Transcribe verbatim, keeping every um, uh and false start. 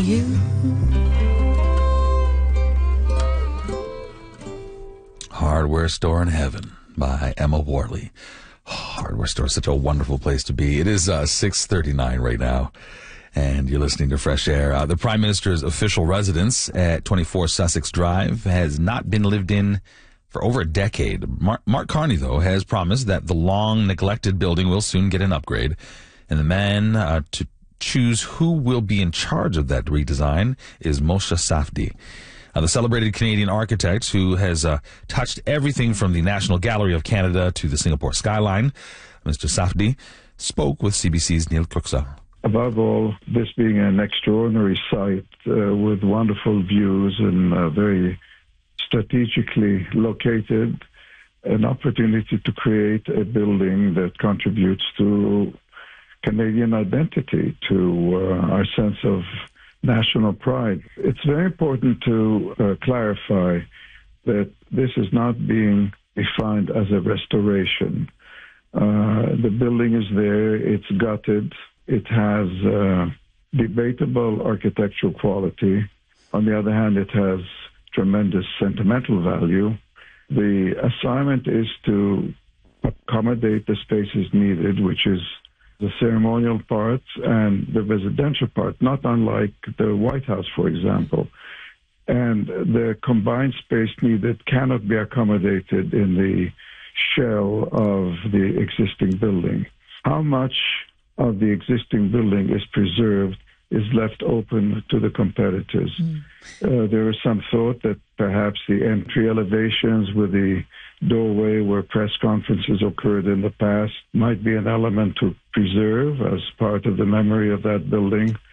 you. Hardware Store in Heaven by Emma Worley. Hardware Store is such a wonderful place to be. It is uh, six thirty-nine right now, and you're listening to Fresh Air. Uh, the Prime Minister's official residence at twenty-four Sussex Drive has not been lived in for over a decade. Mark, Mark Carney, though, has promised that the long-neglected building will soon get an upgrade, and the man uh, to choose who will be in charge of that redesign is Moshe Safdie. Uh, the celebrated Canadian architect who has uh, touched everything from the National Gallery of Canada to the Singapore skyline, Mister Safdie, spoke with C B C's Neil Kluxa. Above all, this being an extraordinary site uh, with wonderful views and uh, very strategically located, an opportunity to create a building that contributes to Canadian identity, to uh, our sense of national pride. It's very important to uh, clarify that this is not being defined as a restoration. Uh, the building is there, it's gutted, it has uh, debatable architectural quality. On the other hand, it has tremendous sentimental value. The assignment is to accommodate the spaces needed, which is the ceremonial part and the residential part, not unlike the White House, for example. And the combined space needed cannot be accommodated in the shell of the existing building. How much of the existing building is preserved is left open to the competitors. Mm. Uh, there is some thought that perhaps the entry elevations with the doorway where press conferences occurred in the past might be an element to preserve as part of the memory of that building.